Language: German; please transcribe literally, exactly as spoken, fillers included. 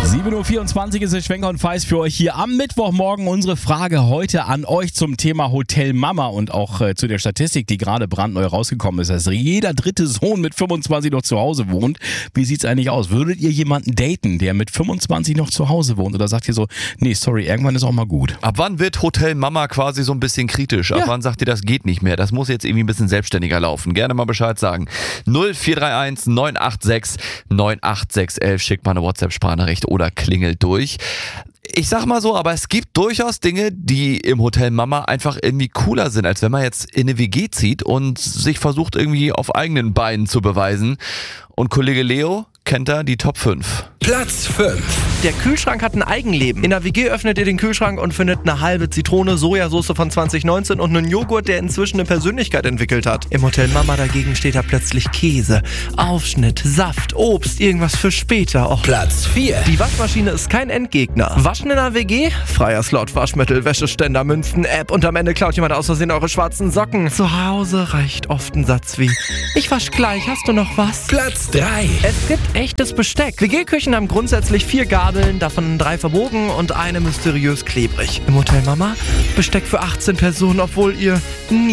sieben Uhr vierundzwanzig ist es Schwenker und Feist für euch hier am Mittwochmorgen. Unsere Frage heute an euch zum Thema Hotel Mama und auch äh, zu der Statistik, die gerade brandneu rausgekommen ist, dass jeder dritte Sohn mit fünfundzwanzig noch zu Hause wohnt. Wie sieht's eigentlich aus? Würdet ihr jemanden daten, der mit fünfundzwanzig noch zu Hause wohnt? Oder sagt ihr so, nee, sorry, irgendwann ist auch mal gut? Ab wann wird Hotel Mama quasi so ein bisschen kritisch? Ab Ja. wann sagt ihr, das geht nicht mehr? Das muss jetzt irgendwie ein bisschen selbstständiger laufen. Gerne mal Bescheid sagen. null vier drei eins neun acht sechs neun acht sechs eins. Schickt mal eine WhatsApp-Sprachnachricht oder klingelt durch. Ich sag mal so, aber es gibt durchaus Dinge, die im Hotel Mama einfach irgendwie cooler sind, als wenn man jetzt in eine W G zieht und sich versucht irgendwie auf eigenen Beinen zu beweisen. Und Kollege Leo kennt da die Top fünf. Platz fünf. Der Kühlschrank hat ein Eigenleben. In der W G öffnet ihr den Kühlschrank und findet eine halbe Zitrone, Sojasauce von zwanzig neunzehn und einen Joghurt, der inzwischen eine Persönlichkeit entwickelt hat. Im Hotel Mama dagegen steht da plötzlich Käse, Aufschnitt, Saft, Obst, irgendwas für später. Och. Platz vier. Die Waschmaschine ist kein Endgegner. Waschen in der W G? Freier Slot, Waschmittel, Wäscheständer, Münzen, App und am Ende klaut jemand aus Versehen eure schwarzen Socken. Zu Hause reicht oft ein Satz wie: Ich wasch gleich, hast du noch was? Platz drei. Es gibt echtes Besteck. W G-Küchen haben grundsätzlich vier Gabeln, davon drei verbogen und eine mysteriös klebrig. Im Hotel Mama Besteck für achtzehn Personen, obwohl ihr nie